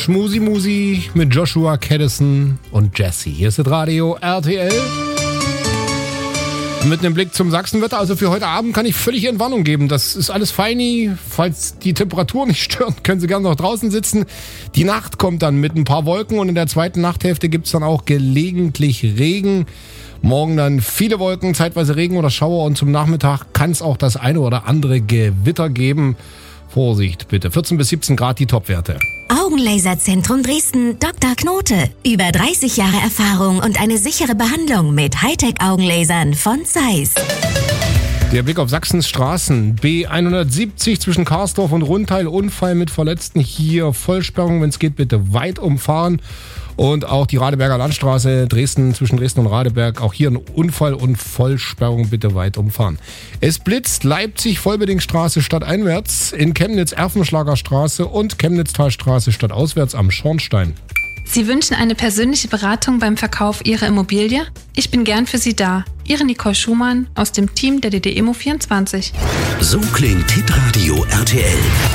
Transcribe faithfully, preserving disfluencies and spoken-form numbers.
Schmusi Musi mit Joshua Caddison und Jesse. Hier ist das Radio R T L. Mit einem Blick zum Sachsenwetter. Also für heute Abend kann ich völlig Entwarnung geben. Das ist alles feini. Falls die Temperatur nicht stört, können Sie gerne noch draußen sitzen. Die Nacht kommt dann mit ein paar Wolken und in der zweiten Nachthälfte gibt es dann auch gelegentlich Regen. Morgen dann viele Wolken, zeitweise Regen oder Schauer und zum Nachmittag kann es auch das eine oder andere Gewitter geben. Vorsicht bitte. vierzehn bis siebzehn Grad die Topwerte. Augenlaserzentrum Dresden, Doktor Knote. Über dreißig Jahre Erfahrung und eine sichere Behandlung mit Hightech-Augenlasern von Zeiss. Der Blick auf Sachsens Straßen. B hundertsiebzig zwischen Karsdorf und Rundteil. Unfall mit Verletzten. Hier Vollsperrung, wenn es geht, bitte weit umfahren. Und auch die Radeberger Landstraße Dresden zwischen Dresden und Radeberg. Auch hier ein Unfall und Vollsperrung, bitte weit umfahren. Es blitzt Leipzig Vollbedingstraße stadteinwärts, in Chemnitz Erfenschlagerstraße und Chemnitztalstraße stadtauswärts am Schornstein. Sie wünschen eine persönliche Beratung beim Verkauf Ihrer Immobilie? Ich bin gern für Sie da. Ihre Nicole Schumann aus dem Team der D D Immo vierundzwanzig. So klingt Hitradio R T L.